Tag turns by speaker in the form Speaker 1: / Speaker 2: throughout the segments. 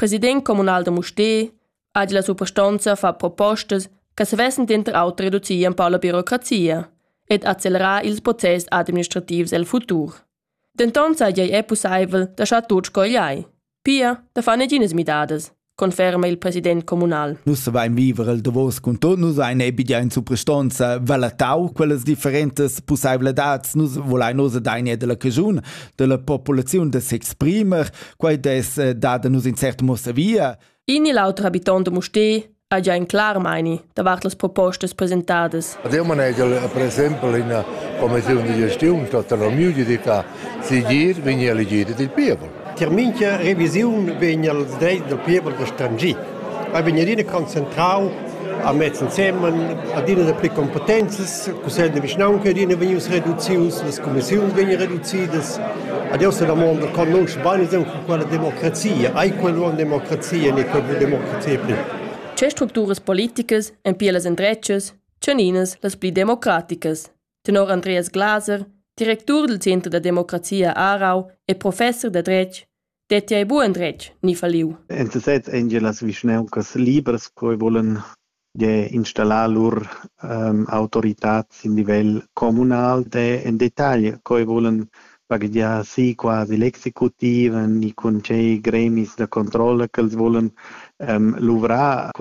Speaker 1: president comunal de Mustér ha la superstonza fa propostas che se vessen denter auto reduzir un po' la burocrazia ed accelerar ils process administrativs el futur. Denton sa è possibile da scha tot scogliai. Pia, da fa negines midades, conferma il president comunal.
Speaker 2: Nus vain vivere il davos con tot, nus ein ebidia in superstonza valatau quelles differentes possibilidades, nus volai nos daine della cagiun, della popolazione de s'exprimer, quai des dada nus in certo mossa via.
Speaker 1: Inni l'autre habitant de Mustér ha già in clar meini davart las propostas presentadas.
Speaker 3: Adeu manegel, per esempio, in una commissione di gestione, state la miudia di ca sigir vegni elegire del pievel.
Speaker 4: Terminche revisione vegni al dreit del pievel de strangì. Ma vegni rine concentrau a metz insieme a dine de pli competences, cosel de vischnaunche dine vegnius reduzius, las commissioni vegni reduzidas. Adeu se da mondo conosce bene con quella democrazia, ai quella democrazia, ne quella democrazia pli.
Speaker 1: C'è strutturas politicas, en pielas endretches, cianinas las pli democraticas. Tenor Andreas Glaser, director del Centro de Democrazia Aarau e professor de dretg, detti ai buon dretg ni faliu.
Speaker 5: Entonces, las vischnauncas libres que volen installar lur autoritats in livello comunal in dettaglio, che volen pagare sì quasi l'executiva, i consigli gremis de controllo che volen luvrar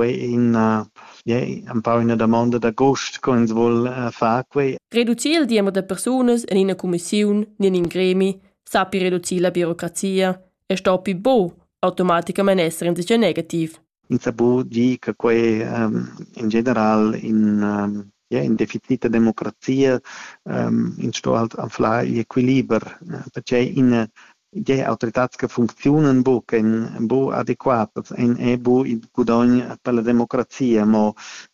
Speaker 5: un po' una domanda d'agosto che vuol fare.
Speaker 1: Riduzir il numero de personas in una commissione, in un gremi, sappi riduzir la burocrazia e stoppi bo automaticamente essere in negativ.
Speaker 5: In sabu di che in generale in deficit di democrazia in sto a fla l'equilibrio perché in autorità che funzionano bo adequate e bo il guadagno per la democrazia ma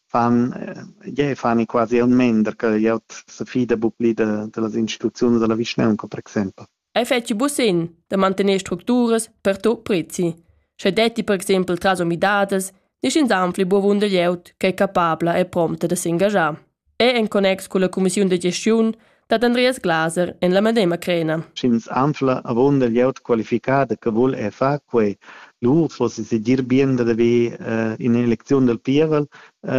Speaker 5: fanno quasi un mender che si fida bo pli delle istituzioni della vicinanza per esempio.
Speaker 1: È fece bu sen da mantenere strutture per tot prezzi. Se detti per esempio trasomidades, nisce in ampli bu vunda lieut che è capabile e pronta da si ingaggiare. È in connex con la commissione di gestione da Andreas Glaser in la medema crena.
Speaker 5: Scims ampla avonda lieut qualificata che vuol fare que lu fosse si dir bien da in elezione del Pievel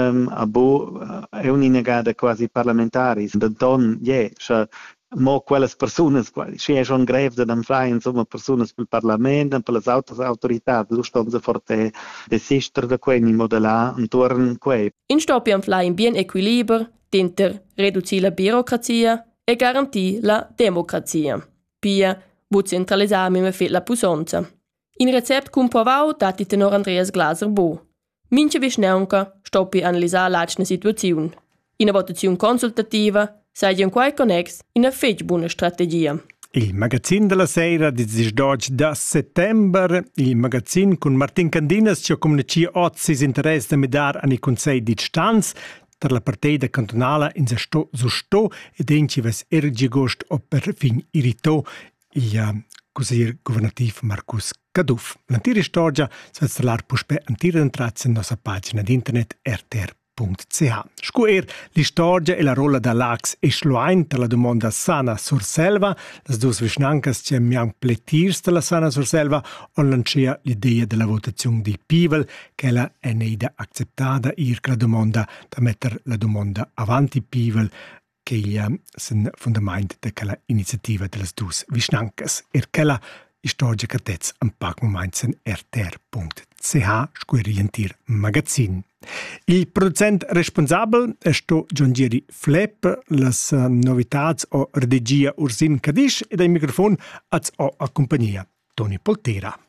Speaker 5: è un'inegada quasi parlamentari da don mo quelle persone che sono greve da fare insomma persone per Parlamento per le altre autorità lo stanno a forte desistere da quei modella intorno quei
Speaker 1: in stoppi am fly in bien equilibrio tinter ridurre la burocrazia e garantire la democrazia. Pia, bu centralisare me fet la pusanza. In recept comprovau dati tenor Andreas Glaser bo. Mince vischnaunca stoppi analizzare l'altra situazione. In una votazione consultativa sei un quai connex in una fece buona strategia.
Speaker 6: Il magazzin della sera di 12 da settembre, il magazzin con Martin Candinas ci ha comunicato oggi si interessa di dare ai consigli di stanza per la partita cantonale in su sto e denci ves ergigost o per fin irito il consigliere governativo Marcus Caduff. L'antira storia si va a puspe antira d'entrata in nostra pagina di internet rtr.ch. Scuer l'istoria e la rolla dall'ax e schluain per la domanda sana sur selva, las dus vischnancas ci amiam pletirs della sana sur selva, on lancia l'idea della votazione di Pivel, che la è neida accettata irc la domanda da metter la domanda avanti Pivel, che sen fundament de quella iniziativa delle dus vischnancas. Quella storia che tez un pac moments in rtr.ch scuerientir magazin. Il producent responsabile è John Jerry Flepp, las novitats o regia Ursin Cadisch e dai microfon az o accompagnia Toni Poltera.